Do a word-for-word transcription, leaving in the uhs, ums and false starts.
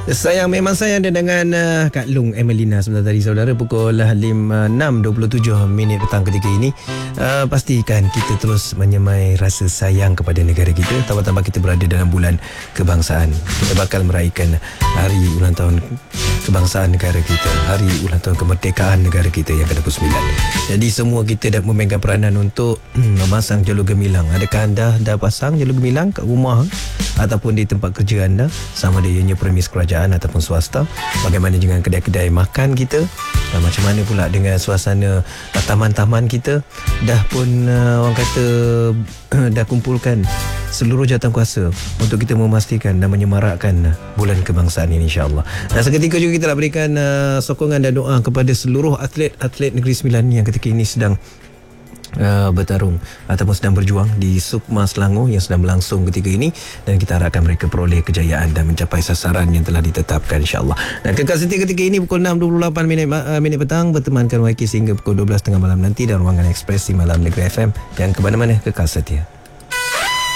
Sayang, memang saya ada dengan uh, Kak Long Emelina sebentar tadi saudara, pukul enam dua puluh tujuh minit petang ketika ini. uh, Pastikan kita terus menyemai rasa sayang kepada negara kita. Tambah-tambah kita berada dalam bulan kebangsaan. Kita bakal meraihkan hari ulang tahun kebangsaan negara kita, hari ulang tahun kemerdekaan negara kita yang ke dua puluh sembilan. Jadi semua kita dah memegang peranan untuk hmm, memasang jalur gemilang. Adakah anda dah pasang jalur gemilang kat rumah ataupun di tempat kerja anda, sama ada ianya premis kerajaan ataupun swasta? Bagaimana dengan kedai-kedai makan kita? Dan macam mana pula dengan suasana uh, taman-taman kita? Dah pun uh, orang kata uh, dah kumpulkan seluruh jawatankuasa untuk kita memastikan dan menyemarakkan bulan kebangsaan ini, insya-Allah. Dan seketika juga kita nak berikan uh, sokongan dan doa kepada seluruh atlet-atlet Negeri Sembilan yang ketika ini sedang Uh, bertarung ataupun sedang berjuang di Sukma Selangor yang sedang berlangsung ketika ini, dan kita harapkan mereka peroleh kejayaan dan mencapai sasaran yang telah ditetapkan, insya-Allah. Dan kekal setia ketika ini pukul enam dua puluh lapan minit, uh, minit petang bertemankan Y K sehingga pukul dua belas tiga puluh malam nanti, dan ruangan ekspresi Malam Negeri F M yang ke mana-mana kekal setia.